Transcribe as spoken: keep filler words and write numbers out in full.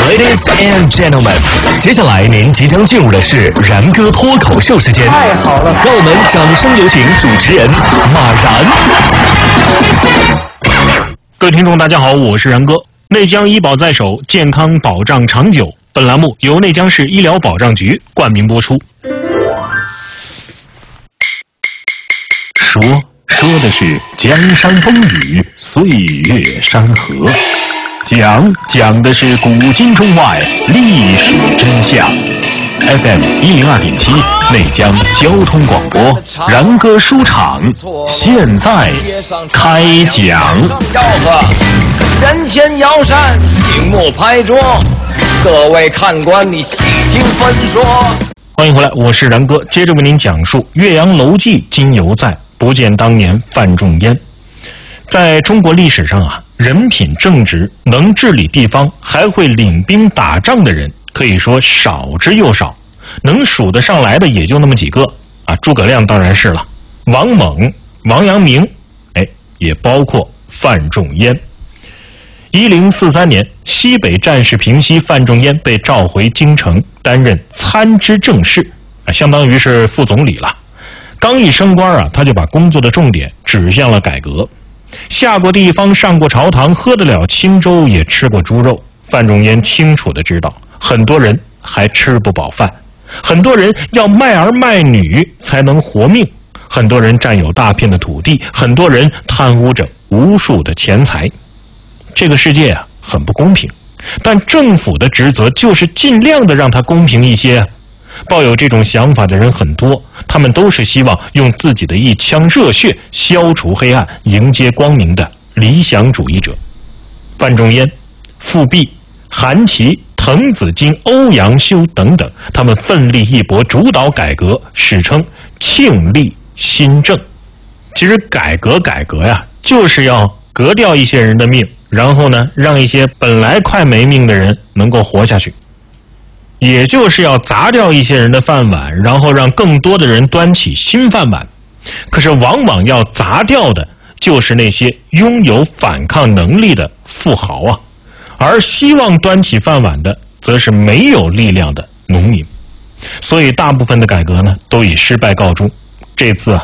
Ladies and gentlemen， 接下来您即将进入的是然哥脱口秀时间。 太好了， 让我们掌声有请主持人马然。 各位听众大家好，我是然哥。内江医保在手，健康保障长久。本栏目由内江市医疗保障局冠名播出。说说的是江山风雨，岁月山河；讲讲的是古今中外历史真相。F M 一零二点七，内江交通广播，然哥书场，现在开讲。 吆喝，人前摇扇，醒目拍桌，各位看官，你细听分说。 欢迎回来，我是然哥，接着为您讲述岳阳楼记今犹在，不见当年范仲淹。在中国历史上啊，人品正直、能治理地方，还会领兵打仗的人，可以说少之又少，能数得上来的也就那么几个啊。诸葛亮当然是了，王猛、王阳明，哎，也包括范仲淹。一零四三年，西北战事平息，范仲淹被召回京城，担任参知政事，啊，相当于是副总理了。刚一升官啊，他就把工作的重点指向了改革。下过地方，上过朝堂，喝得了清粥，也吃过猪肉。范仲淹清楚地知道，很多人还吃不饱饭，很多人要卖儿卖女才能活命，很多人占有大片的土地，很多人贪污着无数的钱财。这个世界啊，很不公平，但政府的职责就是尽量的让它公平一些。抱有这种想法的人很多，他们都是希望用自己的一腔热血消除黑暗，迎接光明的理想主义者。范仲淹、富弼、韩琦、滕子京、欧阳修等等，他们奋力一搏，主导改革，史称庆历新政。其实改革改革呀，就是要革掉一些人的命，然后呢，让一些本来快没命的人能够活下去。也就是要砸掉一些人的饭碗，然后让更多的人端起新饭碗。可是往往要砸掉的就是那些拥有反抗能力的富豪啊，而希望端起饭碗的则是没有力量的农民。所以大部分的改革呢，都以失败告终。这次啊，